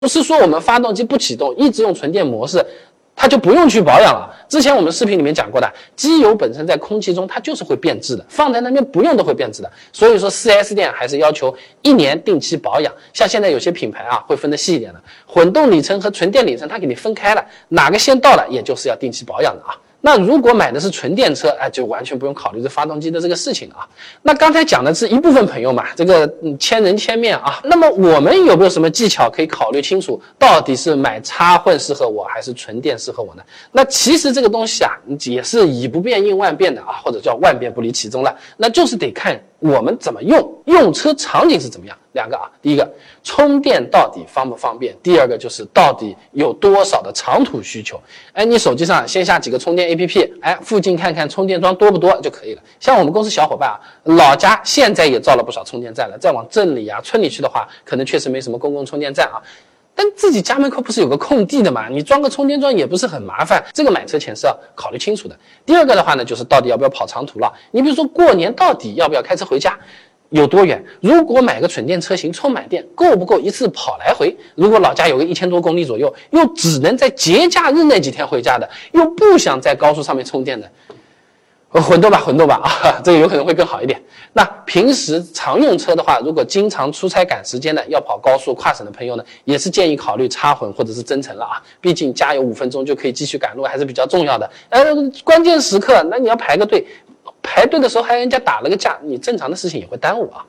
不是说我们发动机不启动，一直用纯电模式，它就不用去保养了。之前我们视频里面讲过的，机油本身在空气中它就是会变质的，放在那边不用都会变质的。所以说 4S 店还是要求1年定期保养。像现在有些品牌啊会分得细一点的，混动里程和纯电里程它给你分开了，哪个先到了也就是要定期保养的啊。那如果买的是纯电车，就完全不用考虑这发动机的这个事情啊。那刚才讲的是一部分朋友嘛，这个千人千面啊。那么我们有没有什么技巧可以考虑清楚，到底是买插混适合我，还是纯电适合我呢？那其实这个东西啊，也是以不变应万变的啊，或者叫万变不离其宗了。那就是得看我们怎么用车场景是怎么样。两个啊，第一个充电到底方不方便，第二个就是到底有多少的长途需求。你手机上先下几个充电 APP， 附近看看充电桩多不多就可以了。像我们公司小伙伴啊，老家现在也造了不少充电站了，再往镇里啊村里去的话，可能确实没什么公共充电站啊，但自己家门口不是有个空地的嘛，你装个充电桩也不是很麻烦，这个买车前是要考虑清楚的。第二个的话呢，就是到底要不要跑长途了。你比如说过年到底要不要开车回家，有多远？如果买个纯电车型充满电够不够一次跑来回？如果老家有个1000多公里左右，又只能在节假日那几天回家的，又不想在高速上面充电的，混动吧啊，这个有可能会更好一点。那平时常用车的话，如果经常出差赶时间的，要跑高速跨省的朋友呢，也是建议考虑插混或者是增程了啊。毕竟加油5分钟就可以继续赶路，还是比较重要的。关键时刻那你要排个队，排队的时候还人家打了个架，你正常的事情也会耽误啊。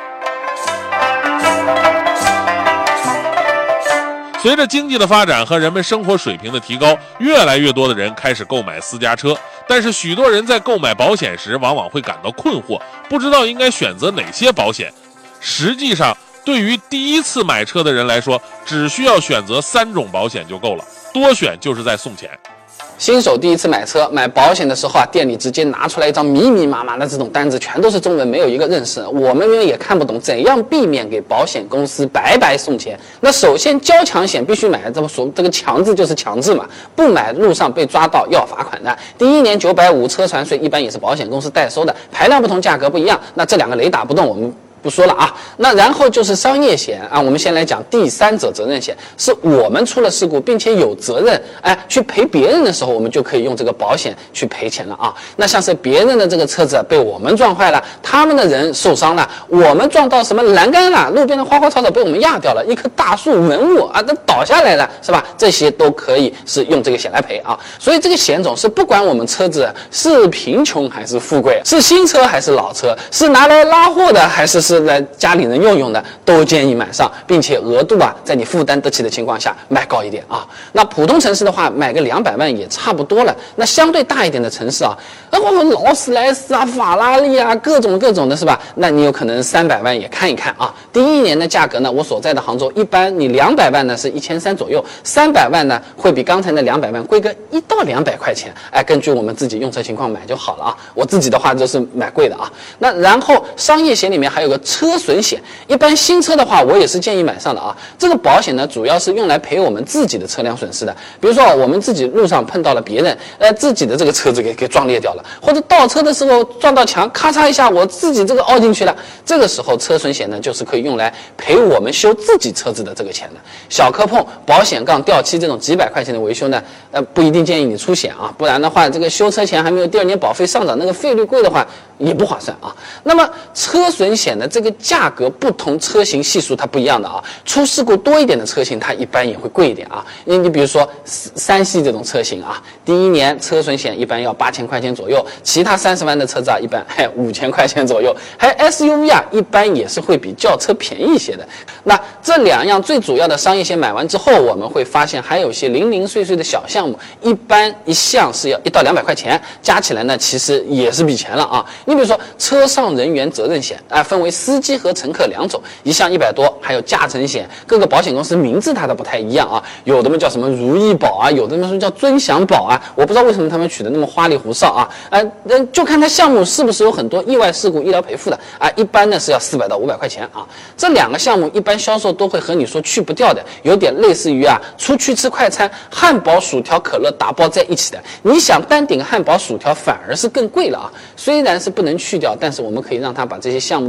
随着经济的发展和人们生活水平的提高，越来越多的人开始购买私家车，但是许多人在购买保险时往往会感到困惑，不知道应该选择哪些保险。实际上，对于第一次买车的人来说，只需要选择3种保险就够了，多选就是在送钱。 新手第一次买车买保险的时候啊，店里直接拿出来一张密密麻麻的这种单子，全都是中文，没有一个认识，我们也看不懂，怎样避免给保险公司白白送钱？那首先交强险必须买，这个强制就是强制嘛，不买路上被抓到要罚款的。第1年950，车船税一般也是保险公司代收的，排量不同价格不一样，那这2个雷打不动，我们不说了啊。那然后就是商业险啊，我们先来讲第三者责任险，是我们出了事故并且有责任去赔别人的时候，我们就可以用这个保险去赔钱了啊。那像是别人的这个车子被我们撞坏了，他们的人受伤了，我们撞到什么栏杆了，路边的花花草草被我们压掉了，一棵大树文物都倒下来了，是吧？这些都可以是用这个险来赔啊。所以这个险种是不管我们车子是贫穷还是富贵，是新车还是老车，是拿来拉货的还是来家里人用的，都建议买上，并且额度在你负担得起的情况下买高一点啊。那普通城市的话，买个200万也差不多了。那相对大一点的城市我们劳斯莱斯法拉利各种的是吧？那你有可能300万也看一看啊。第1年的价格呢，我所在的杭州，一般你200万呢是1300左右，300万呢会比刚才的200万贵个1到200块钱。根据我们自己用车情况买就好了啊。我自己的话就是买贵的啊。那然后商业险里面还有个车损险，一般新车的话我也是建议买上的啊。这个保险呢主要是用来赔我们自己的车辆损失的，比如说我们自己路上碰到了别人自己的这个车子给撞裂掉了，或者倒车的时候撞到墙，咔嚓一下我自己这个凹进去了，这个时候车损险呢就是可以用来赔我们修自己车子的这个钱的。小磕碰、保险杠掉漆这种几百块钱的维修呢不一定建议你出险啊，不然的话这个修车钱还没有第2年保费上涨那个费率贵的话也不划算啊。那么车损险的这个价格不同车型系数它不一样的啊，出事故多一点的车型它一般也会贵一点啊。你比如说3系这种车型第1年车损险一般要8000块钱左右，其他30万的车子一般还5000块钱左右，还 SUV 一般也是会比轿车便宜一些的。那这2样最主要的商业险买完之后，我们会发现还有些零零碎碎的小项目，一般一项是要1到200块钱，加起来呢其实也是笔钱了啊。你比如说车上人员责任险分为司机和乘客2种，一项100多，还有驾乘险，各个保险公司名字它都不太一样啊，有的叫什么如意保有的说叫尊享保我不知道为什么他们取的那么花里胡哨就看它项目是不是有很多意外事故医疗赔付的一般呢是要400到500块钱啊。这2个项目一般销售都会和你说去不掉的，有点类似于出去吃快餐，汉堡、薯条、可乐打包在一起的，你想单顶汉堡、薯条反而是更贵了啊。虽然是不能去掉，但是我们可以让它把这些项目的额度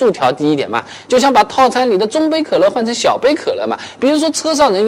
度调低一点嘛，就像把套餐里的中杯可乐换成小杯可乐嘛。比如说车上人